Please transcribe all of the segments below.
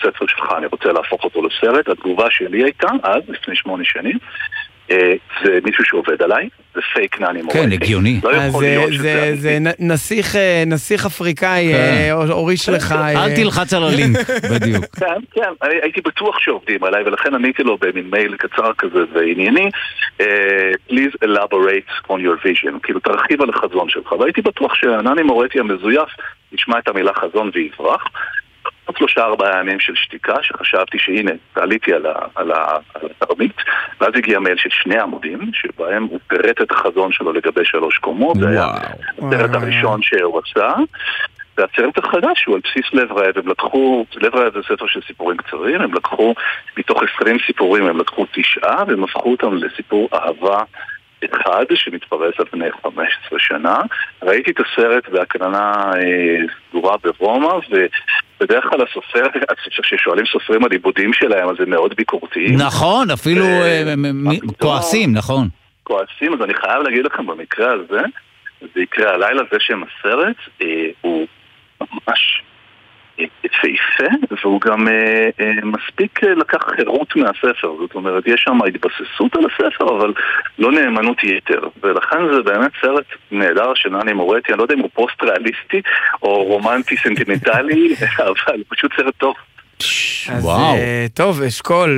הספר שלך, אני רוצה להפוך אותו לסרט. התגובה שלי הייתה, אז, לפני 8 שנים, זה מישהו שעובד עליי, זה פייק נני מורטי. כן, הגיוני. זה נסיך אפריקאי, אוריש לך. אל תלחץ על הלינק, בדיוק. כן, כן, הייתי בטוח שעובדים עליי, ולכן עניתי לו במין מייל קצר כזה וענייני, please elaborate on your vision, כאילו תרחיב על החזון שלך, והייתי בטוח שהנני מורטי המזויף ישמע את המילה חזון ויברח. 3-4 ימים של שתיקה שחשבתי שהנה, עליתי על התרמית, ואז הגיע מייל של 2 עמודים שבהם הוא פירט את החזון שלו לגבי 3 קומות. זה היה הסרט הראשון שהוא עשה, והסרט החדש הוא על בסיס לב רעב. הם לקחו, לב רעב זה ספר של סיפורים קצרים, הם לקחו מתוך 20 סיפורים, הם לקחו 9 והם הפכו אותם לסיפור אהבה אחד שמתפרס על פני 15 שנה. ראיתי את הסרט בהקרנה סגורה ברומא, ובדרך כלל הסופר, כששואלים סופרים על עיבודים שלהם, אז זה מאוד ביקורתי. נכון, אפילו כועסים, נכון. כועסים, אז אני חייב להגיד לכם במקרה הזה, זה יקרה הלילה, זה שם הסרט, הוא ממש יפהפה, והוא גם מספיק לקח חירות מהספר. זאת אומרת, יש שם התבססות על הספר, אבל לא נאמנות יתר, ולכן זה באמת סרט נהדר של נני מורטי. אני לא יודע אם הוא פוסט-ריאליסטי או רומנטי סנטימנטלי, אבל פשוט סרט טוב. אז טוב, אשכול,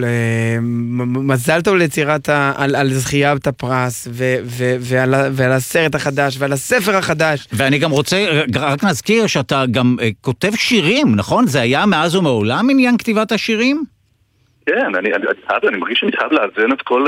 מזל טוב ליצירת על זכיית הפרס ועל הסרט החדש ועל הספר החדש. ואני גם רוצה רק נזכיר שאתה גם כותב שירים, נכון? זה היה מאז ומעולם עניין כתיבת השירים? כן, אני מרגיש שאני חייב לאזן את כל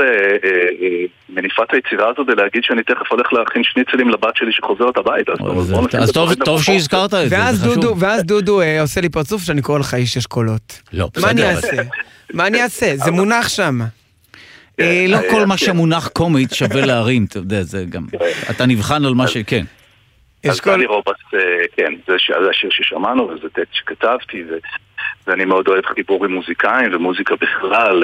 מניפת היצירה הזאת ולהגיד שאני תכף הולך להכין שניצלים לבת שלי שחוזרת הביתה. אז טוב שהזכרת את זה, זה חשוב. ואז דודו עושה לי פרצוף שאני קורא לך איש אשכולות. לא, מה אני אעשה? זה מונח שם. לא כל מה שמונח קומית שווה להרים, אתה יודע, זה גם, אתה נבחן על מה שכן. אז דני רובס, כן, זה השיר ששמענו וזה טקסט שכתבתי, ואני מאוד אוהב חיבור עם מוזיקאים ומוזיקה בכלל,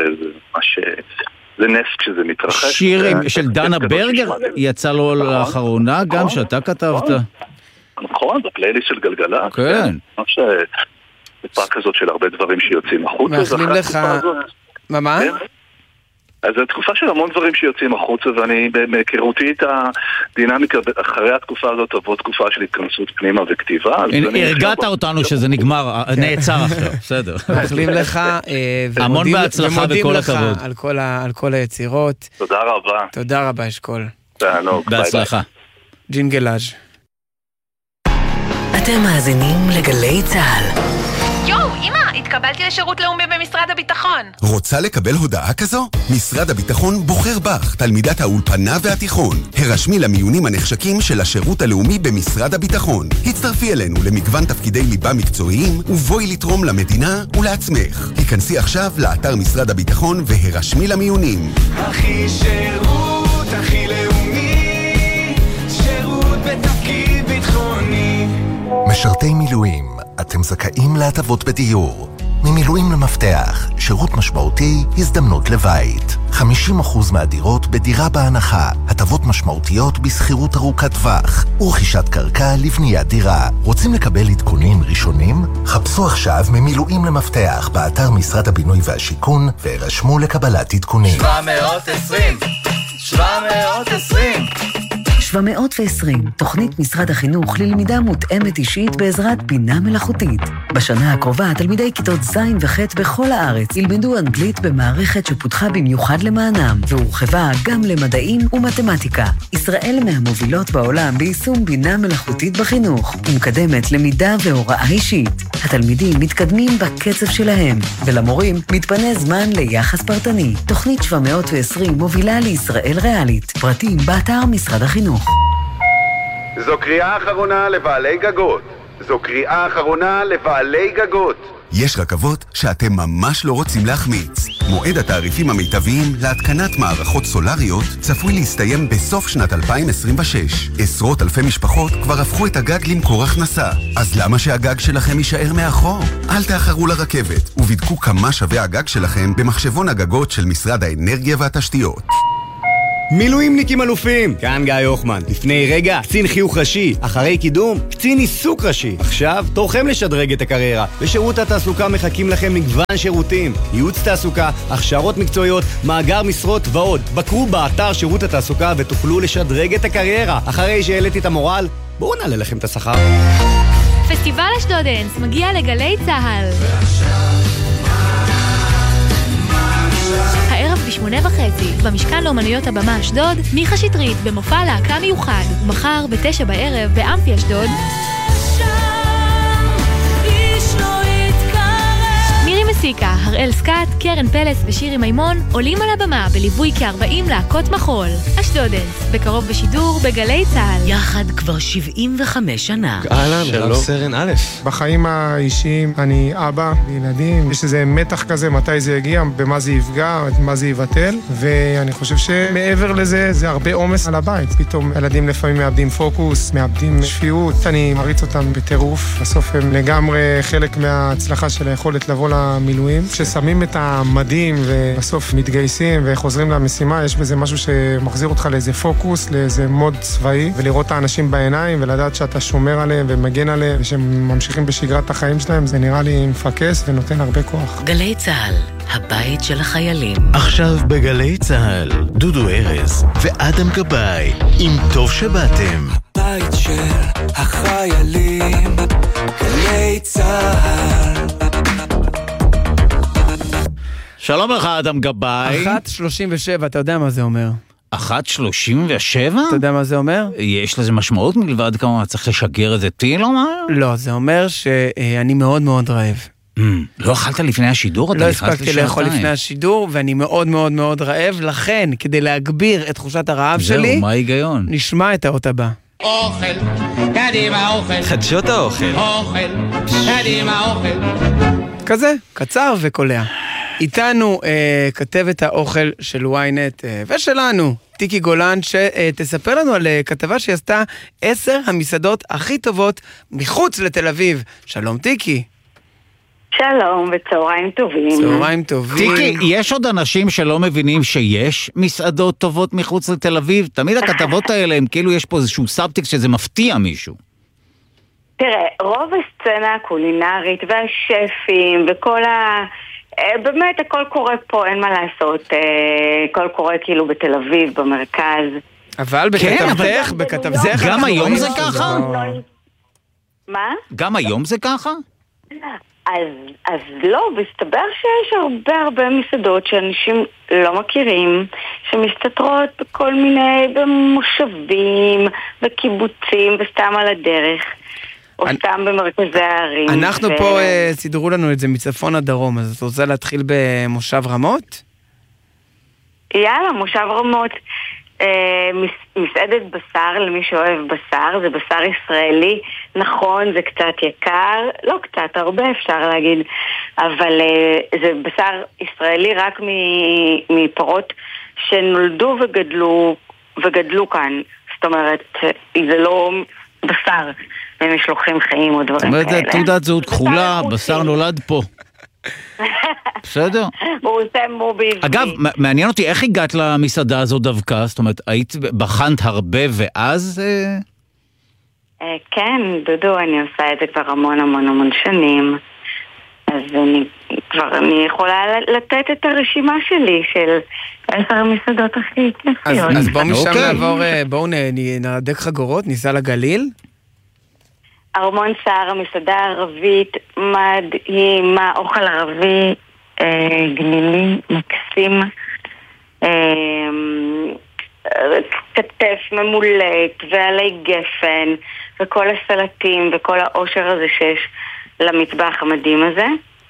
זה נס כשזה מתרחש. שיר של דנה ברגר יצא לו לאחרונה גם שאתה כתבת. נכון, בפלייליסט של גלגלה. כן. ממש בפעה כזאת של הרבה דברים שיוצאים החוצה. מאחלים לך, מה? אז זו תקופה של המון דברים שיוצאים החוצה, ואני מהיכרותי את הדינמיקה אחרי התקופה הזאת תבוא תקופה של התכנסות פנימה וכתיבה. הרגעת אותנו שזה נגמר, נעצר עכשיו, בסדר. מאחלים לך המון בהצלחה וכל הכבוד. על כל היצירות. תודה רבה. תודה רבה אשכול. בהצלחה. ג'ינגלאז'. אתם מאזינים לגלי צהל. יואו, אמא, התקבלתי לשירות לאומי במשרד הביטחון. רוצה לקבל הודעה כזו? משרד הביטחון בוחר בך, תלמידת האולפנה והתיכון. הרשמי למיונים הנחשקים של השירות הלאומי במשרד הביטחון. הצטרפי אלינו למגוון תפקידי ליבה מקצועיים, ובואי לתרום למדינה ולעצמך. היכנסי עכשיו לאתר משרד הביטחון והרשמי למיונים. הכי שירות, הכי לאומי, שירות בתפקיד ביטחוני. משרתי מילואים, אתם זכאים להטבות בדיור. ממילואים למפתח, שירות משמעותי, הזדמנות לבית. 50% מהדירות בדירה בהנחה, הטבות משמעותיות בסחירות ארוכת טווח, ורכישת קרקע לבניית דירה. רוצים לקבל עדכונים ראשונים? חפשו עכשיו ממילואים למפתח באתר משרד הבינוי והשיכון, והירשמו לקבלת עדכונים. 720, תוכנית משרד החינוך ללמידה מותאמת אישית בעזרת בינה מלאכותית. בשנה הקרובה, תלמידי כיתות ז' וח' בכל הארץ ילמדו אנגלית במערכת שפותחה במיוחד למענם, והורחבה גם למדעים ומתמטיקה. ישראל מהמובילות בעולם ביישום בינה מלאכותית בחינוך, ומקדמת למידה והוראה אישית. התלמידים מתקדמים בקצב שלהם, ולמורים מתפנה זמן ליחס פרטני. תוכנית 720 מובילה לישראל ריאלית. פרטים באתר משרד החינוך. זו קריאה אחרונה לבעלי גגות. זו קריאה אחרונה לבעלי גגות. יש רכבות שאתם ממש לא רוצים להחמיץ. מועד התעריפים המיטביים להתקנת מערכות סולריות צפוי להסתיים בסוף שנת 2026. עשרות אלפי משפחות כבר הפכו את הגג למקור הכנסה. אז למה שהגג שלכם יישאר מאחור? אל תאחרו לרכבת ובדקו כמה שווה הגג שלכם במחשבון הגגות של משרד האנרגיה והתשתיות. מילואימניקים אלופים, כאן גיא הוחמן. לפני רגע, קצין חיוך ראשי. אחרי קידום, קצין עיסוק ראשי. עכשיו, תורכם לשדרג את הקריירה. בשירות התעסוקה מחכים לכם מגוון שירותים. ייעוץ תעסוקה, הכשרות מקצועיות, מאגר משרות ועוד. בקרו באתר שירות התעסוקה ותוכלו לשדרג את הקריירה. אחרי שהעליתי את המורל, בואו נעלה לכם את השכר. פסטיבל אשדודנס מגיע לגלי צהל. הערב ב8:30, במשכן לאומנויות הבמה אשדוד, מיכה שטרית במופע להקה מיוחד. מחר ב9 בערב באמפי אשדוד. מירי מסיקה, הראל סקאט, קרן פלס ושירי מימון עולים על הבמה בליווי כ-40 להקות מחול. אשדודנס, בקרוב בשידור בגלי צהל. יחד כבר 75 שנה. אהלן, רב סרן א'. בחיים האישיים אני אבא לילדים, יש איזה מתח כזה מתי זה יגיע, במה זה יפגע, מה זה יבטל, ואני חושב שמעבר לזה זה הרבה עומס על הבית. פתאום ילדים לפעמים מאבדים פוקוס, מאבדים שפיות, אני מריץ אותם בטירוף, בסוף הם לגמרי חלק מההצלחה של היכולת לבוא למילואים. כששמים את המדים ובסוף מתגייסים וחוזרים למשימה, יש בזה משהו שמחזיר אותך לאיזה פוקוס, לאיזה מוד צבאי, ולראות את האנשים בעיניים ולדעת שאתה שומר עליהם ומגן עליהם ושהם ממשיכים בשגרת החיים שלהם, זה נראה לי מפקס ונותן הרבה כוח. גלי צהל, הבית של החיילים. עכשיו בגלי צהל, דודו ארז ואדם גבאי, עם טוב שבאתם. הבית של החיילים, גלי צהל. שלום לך, אדם גבאי. 1:37, אתה יודע מה זה אומר? 1:37? אתה יודע מה זה אומר? יש לזה משמעות מלבד כמה צריך לשגר איזה טיל או מה? לא, זה אומר שאני מאוד מאוד רעב. לא אכלת לפני השידור? לא הספקתי לאכול לפני השידור, ואני מאוד מאוד מאוד רעב, לכן, כדי להגביר את תחושת הרעב שלי, זהו, מה ההיגיון? נשמע את האות הבא. אוכל, קדימה אוכל. חדשות האוכל. אוכל, קדימה אוכל. כזה, קצר וקולע. איתנו כתבת האוכל של ynet ושלנו, טיקי גולן, שתספר לנו על כתבה שהיא עשתה 10 המסעדות הכי טובות מחוץ לתל אביב. שלום טיקי. שלום וצהריים טובים. צהריים טובים. טיקי, יש עוד אנשים שלא מבינים שיש מסעדות טובות מחוץ לתל אביב? תמיד הכתבות האלה הם כאילו יש פה איזשהו סאבטקסט שזה מפתיע מישהו. תראה, רוב הסצנה הקולינרית והשפים וכל באמת הכל קורה פה, אין מה לעשות. הכל קורה כאילו בתל אביב, במרכז. אבל בכתבתך, גם היום זה ככה? מה? גם היום זה ככה? אז לא, מסתבר שיש הרבה מסעדות שאנשים לא מכירים, שמסתתרות בכל מיני, במושבים, בקיבוצים וסתם על הדרך, או סתם במרכזי הערים. אנחנו פה סידרו לנו את זה מצפון עד דרום, אז את רוצה להתחיל במושב רמות? יאללה, מושב רמות. מסעדת בשר, למי שאוהב בשר, זה בשר ישראלי, נכון, זה קצת יקר, לא קצת, הרבה אפשר להגיד, אבל זה בשר ישראלי רק מפרות שנולדו וגדלו כאן, זאת אומרת, זה לא בשר ממשלוחים חיים או דברים כאלה. זאת אומרת, תעודת זהות כחולה, בשר נולד פה. בסדר? הוא עושה מוביל. אגב, מעניין אותי, איך הגעת למסעדה הזו דווקא? זאת אומרת, היית בחנת הרבה ואז? כן, דודו, אני עושה את זה כבר המון שנים. אז אני יכולה לתת את הרשימה שלי של 10 המסעדות הכי כיפיות. אז בואו משם נעבור, בואו נדק חגורות, ניסע לגליל. ארמון סער, המסעדה הערבית, מדהימה, אוכל ערבי, גלילי, מקסים, כתף ממולט, ועלי גפן, וכל הסלטים, וכל העושר הזה שיש למטבח המדהים הזה.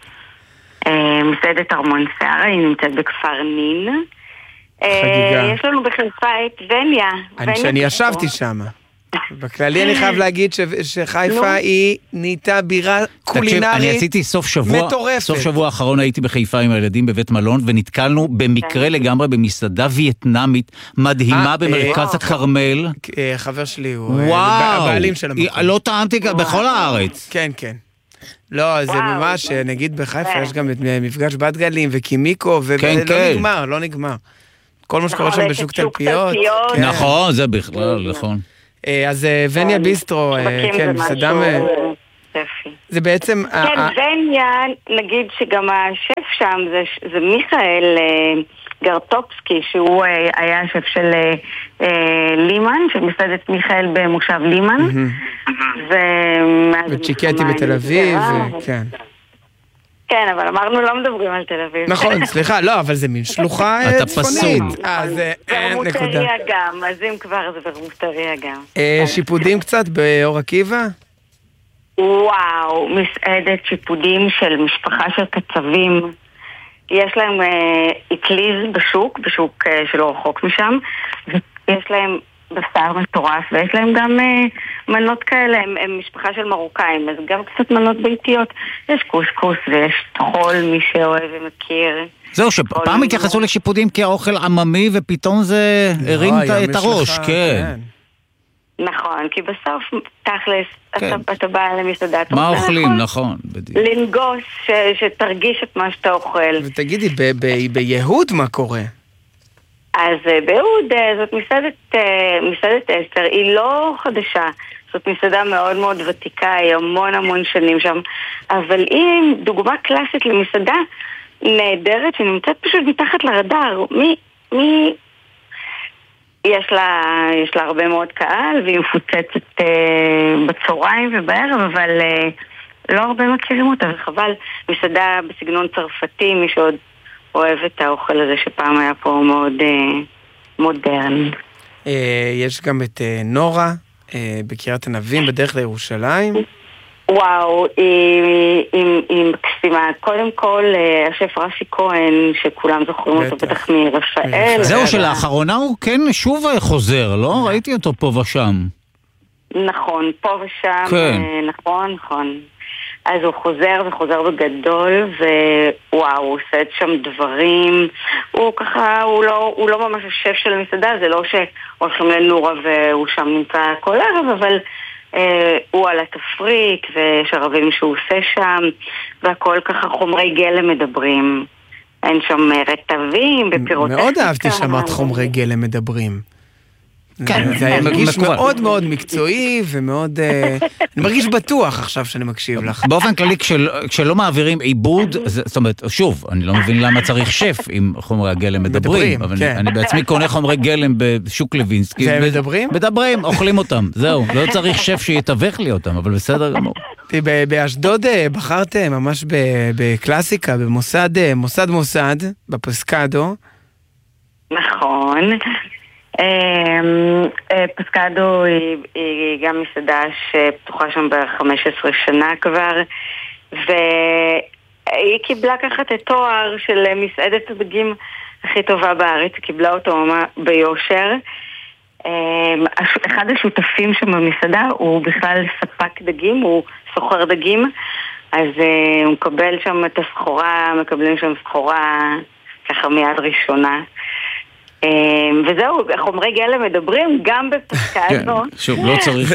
מסעדת ארמון סער, היא נמצאת בכפר נין. יש לנו בחיפה את וניה. שאני ישבתי שם. בכללי אני חייב להגיד שחיפה היא נהייתה בירה קולינרית מטורפת. אני עשיתי סוף שבוע האחרון הייתי בחיפה עם הילדים בבית מלון, ונתקלנו במקרה לגמרי במסעדה וייטנאמית מדהימה במרכז הכרמל. חבר שלי הוא הבעלים של המקום. לא טעמתי בכל הארץ. כן. לא, זה ממש, נגיד בחיפה יש גם את מפגש בת גלים וקימיקו, ולא נגמר. כל מה שקורה שם בשוק תלפיות. נכון, זה בכלל, נכון. אז וניה ביסטרו, כן, מסעדה... זה בעצם... כן, וניה, נגיד שגם השף שם זה מיכאל גרטופסקי, שהוא היה השף של לימן, של מסעדת מיכאל במושב לימן. וצ'יקטי בתל אביב, כן. כן, אבל אמרנו לא מדברים על תל אביב. נכון, סליחה, לא, אבל זה מין שלוחה צפונית. אתה פסול. ברמוטריה גם, אז אם כבר זה ברמוטריה גם. שיפודים קצת באור עקיבא? וואו, מסעדת שיפודים של משפחה של קצבים. יש להם אטליז בשוק שלא רחוק משם, ויש להם בשר מטורף, ויש להם גם מנות כאלה, הם משפחה של מרוקאים, אז גם קצת מנות ביתיות. יש קוסקוס ויש טחול, מי שאוהב ומכיר. זהו, שפעם התייחסו לשיפודים כאוכל עממי, ופתאום זה הרים את הראש, כן. נכון, כי בסוף תכלס אתה בא למסעדה, מה אוכלים, נכון, בדיוק. לנגוס, שתרגיש את מה שאתה אוכל. ותגידי, ביהוד מה קורה? אז ביהוד זאת מסעדת אסתר, היא לא חדשה, זאת מסעדה מאוד מאוד ותיקה, היא המון שנים שם, אבל היא דוגמה קלאסית למסעדה נהדרת שנמצאת פשוט מתחת לרדאר. יש לה הרבה מאוד קהל, והיא מפוצצת בצהריים ובערב, אבל לא הרבה מכירים אותה, וחבל. מסעדה בסגנון צרפתי, מי שעוד אוהב את האוכל הזה שפעם היה פה מאוד מודרן. יש גם את נורה, בקריית ענבים, בדרך לירושלים. וואו, היא מקסימה. קודם כל, השף רפי כהן, שכולם זוכרים אותו בטח מרפאל. זהו, שלאחרונה הוא כן שוב חוזר, לא? ראיתי אותו פה ושם. נכון, פה ושם, נכון. אז הוא חוזר וחוזר בגדול, ווואו, הוא עושה את שם דברים. הוא ככה, הוא לא ממש השף של המסעדה, זה לא שהולכים לנורה והוא שם נמצא כל ערב, אבל... הוא על התפריט, ויש ערבים שהוא עושה שם, והכל ככה חומרי גלם מדברים. אין שם רטבים ופירוטכניקה. מאוד אהבתי שמעת חומרי גלם מדברים. זה היה מרגיש מאוד מאוד מקצועי, ומאוד... אני מרגיש בטוח עכשיו שאני מקשיב לך. באופן כללי, כשלא מעבירים עיבוד, זאת אומרת, שוב, אני לא מבין למה צריך שף אם חומרי הגלם מדברים, אבל אני בעצמי קונה חומרי גלם בשוק לוינסקי. והם מדברים? מדברים, אוכלים אותם, זהו. לא צריך שף שיתווך לי אותם, אבל בסדר גמור. באשדוד בחרת ממש בקלאסיקה, במוסד, מוסד, בפסקדו. נכון. פסקדו היא גם מסעדה שפתוחה שם ב-15 שנה כבר, והיא קיבלה ככה את התואר של מסעדת הדגים הכי טובה בארץ, היא קיבלה אותו ביושר. אחד השותפים שם במסעדה הוא בכלל ספק דגים, הוא סוחר דגים, אז הוא מקבל שם את הסחורה, מקבלים שם סחורה ככה מיד ראשונה. וזהו, חומרי גלם מדברים גם בפסקה הזו. שוב, לא צריך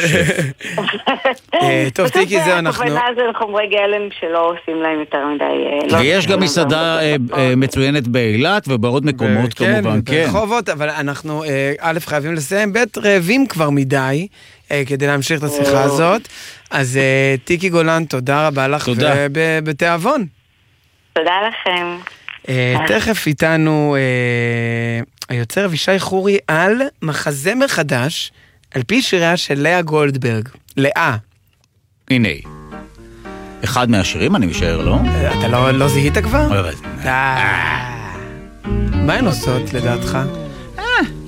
טוב, טיקי, זהו, אנחנו... הכוונה זה לחומרי גלם שלא עושים להם יותר מדי... ויש גם מסעדה מצוינת באילת ובעוד מקומות כמובן, כן. ברחובות, אבל אנחנו א' חייבים לסיים, ב' רעבים כבר מדי, כדי להמשיך את השיחה הזאת. אז טיקי גולן, תודה רבה לך, ובתיאבון. תודה לכם. תכף איתנו היוצר אבישי חורי על מחזמר חדש על פי שיריה של לאה גולדברג. לאה. הנה, אחד מהשירים אני משער, לא? אתה לא זיהית כבר? מה הן עושות לדעתך?